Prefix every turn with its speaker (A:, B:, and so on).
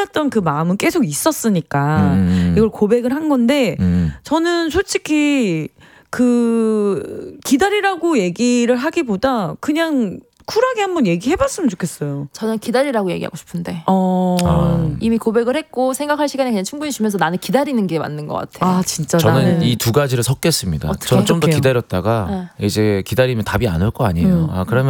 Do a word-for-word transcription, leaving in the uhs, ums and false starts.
A: 설레었던 그 마음은 계속 있었으니까
B: 음.
A: 이걸 고백을 한 건데
B: 음.
A: 저는 솔직히 그 기다리라고 얘기를 하기보다 그냥 쿨하게 한번 얘기해봤으면 좋겠어요.
C: 저는 기다리라고 얘기하고 싶은데
A: 어...
B: 아.
C: 이미 고백을 했고 생각할 시간을 그냥 충분히 주면서 나는 기다리는 게 맞는 것 같아요.
A: 아 진짜
B: 저는
A: 나는...
B: 이 두 가지를 섞겠습니다.
C: 어떡해?
B: 저는 좀 더
A: 어떡해요?
B: 기다렸다가
C: 네.
B: 이제 기다리면 답이 안 올 거 아니에요.
A: 음.
B: 아 그러면